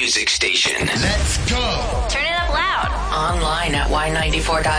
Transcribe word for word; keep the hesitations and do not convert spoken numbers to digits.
music station. Let's go. Turn it up loud. Online at Y ninety-four dot com.